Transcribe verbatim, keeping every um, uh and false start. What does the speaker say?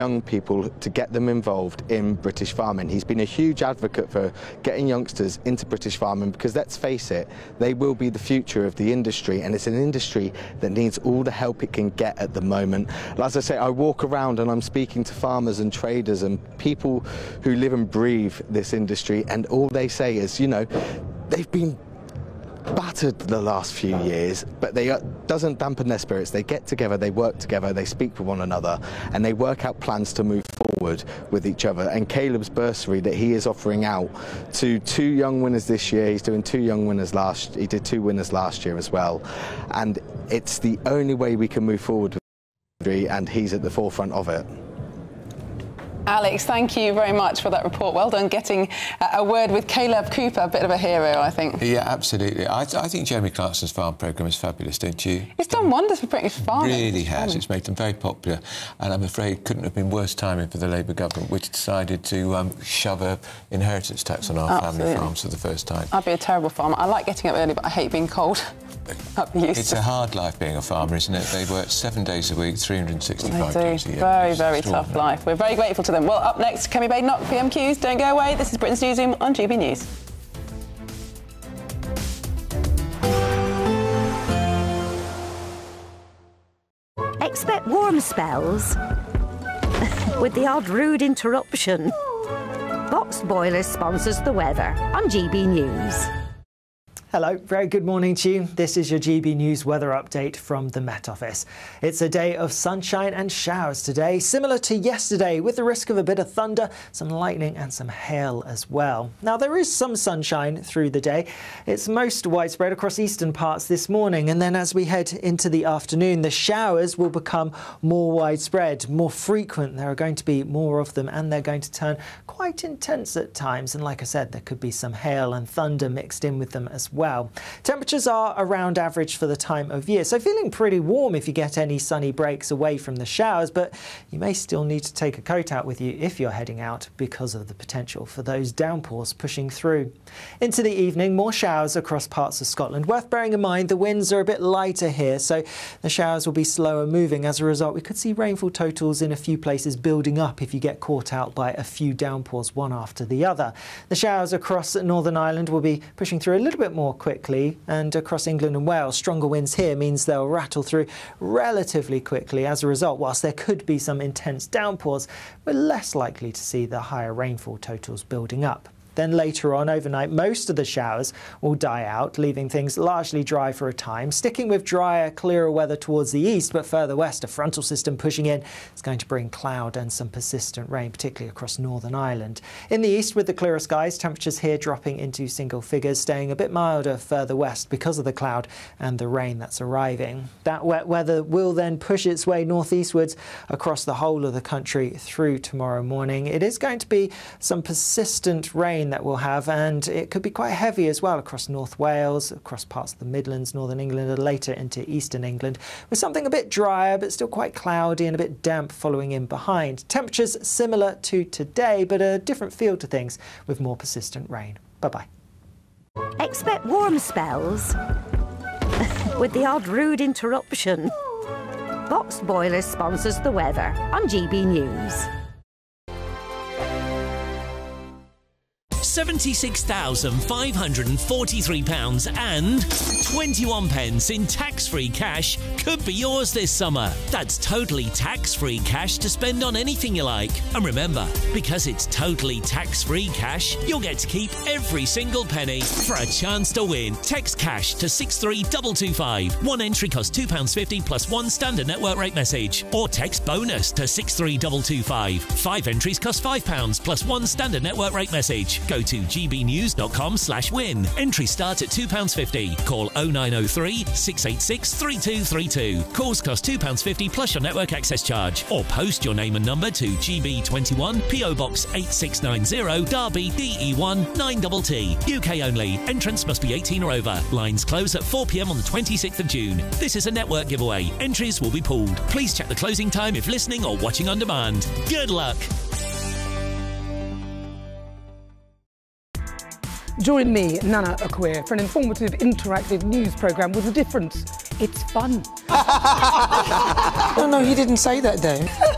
young people to get them involved in British farming. He's been a huge advocate for getting youngsters into British farming because, let's face it, they will be the future of the industry, and it's an industry that needs all the help it can get at the moment. As I say, I walk around and I'm speaking to farmers and traders and people who live and breathe this industry, and all they say is, you know, they've been battered the last few years, but they uh, doesn't dampen their spirits. They get together, they work together, they speak with one another, and they work out plans to move forward with each other. And Caleb's bursary that he is offering out to two young winners this year, he's doing two young winners last, he did two winners last year as well, and it's the only way we can move forward with it, and he's at the forefront of it. Alex, thank you very much for that report. Well done getting a word with Caleb Cooper, a bit of a hero, I think. Yeah, absolutely. I, I think Jeremy Clarkson's farm programme is fabulous, don't you? It's done wonders for British farming. It really has. It's made them very popular, and I'm afraid couldn't have been worse timing for the Labour government, which decided to um, shove a inheritance tax on our Absolutely. family farms for the first time. I'd be a terrible farmer. I like getting up early, but I hate being cold. It's a hard life being a farmer, isn't it? They work seven days a week, three hundred sixty-five days a year. Very, very tough life. We're very grateful to them. Well, up next, Kemi Badenoch, P M Qs. Don't go away. This is Britain's Newsroom on G B News. Expect warm spells with the odd rude interruption. Boxed Boilers sponsors the weather on G B News. Hello, very good morning to you. This is your G B News weather update from the Met Office. It's a day of sunshine and showers today, similar to yesterday, with the risk of a bit of thunder, some lightning and some hail as well. Now, there is some sunshine through the day. It's most widespread across eastern parts this morning, and then as we head into the afternoon, the showers will become more widespread, more frequent. There are going to be more of them, and they're going to turn quite intense at times. And like I said, there could be some hail and thunder mixed in with them as well. Well, temperatures are around average for the time of year, so feeling pretty warm if you get any sunny breaks away from the showers, but you may still need to take a coat out with you if you're heading out because of the potential for those downpours pushing through. Into the evening, more showers across parts of Scotland. Worth bearing in mind the winds are a bit lighter here, so the showers will be slower moving. As a result, we could see rainfall totals in a few places building up if you get caught out by a few downpours one after the other. The showers across Northern Ireland will be pushing through a little bit more quickly, and across England and Wales, stronger winds here means they'll rattle through relatively quickly. As a result, whilst there could be some intense downpours, we're less likely to see the higher rainfall totals building up. Then later on overnight, most of the showers will die out, leaving things largely dry for a time, sticking with drier, clearer weather towards the east, but further west, a frontal system pushing in is going to bring cloud and some persistent rain, particularly across Northern Ireland. In the east, with the clearer skies, temperatures here dropping into single figures, staying a bit milder further west because of the cloud and the rain that's arriving. That wet weather will then push its way northeastwards across the whole of the country through tomorrow morning. It is going to be some persistent rain that we'll have, and it could be quite heavy as well across North Wales, across parts of the Midlands, Northern England, and later into Eastern England, with something a bit drier but still quite cloudy and a bit damp following in behind. Temperatures similar to today, but a different feel to things with more persistent rain. Bye-bye. Expect warm spells with the odd rude interruption. Boxed Boilers sponsors the weather on G B News. seventy-six thousand five hundred and forty-three pounds and twenty-one pence in tax-free cash could be yours this summer. That's totally tax-free cash to spend on anything you like. And remember, because it's totally tax-free cash, you'll get to keep every single penny for a chance to win. Text cash to six three two two five. One entry costs two pounds fifty plus one standard network rate message. Or text bonus to six three two two five. Five entries cost five pounds plus one standard network rate message. Go to g b news dot com slash win. Entries start at two pounds fifty. Call oh nine oh three, six eight six, three two three two. Calls cost two pounds fifty plus your network access charge. Or post your name and number to G B twenty-one, P O Box eight six nine zero, Derby, D E one nine T T. U K only. Entrance must be eighteen or over. Lines close at four p m on the twenty-sixth of June. This is a network giveaway. Entries will be pooled. Please check the closing time if listening or watching on demand. Good luck. Join me, Nana Akwe, for an informative, interactive news programme with a difference. It's fun. No, no, he didn't say that, though.